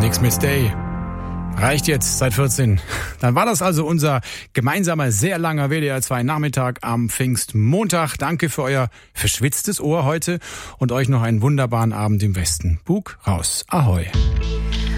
Felix Miss Day. Reicht jetzt seit 14. Dann war das also unser gemeinsamer, sehr langer WDR 2 Nachmittag am Pfingstmontag. Danke für euer verschwitztes Ohr heute und euch noch einen wunderbaren Abend im Westen. Bug raus. Ahoi.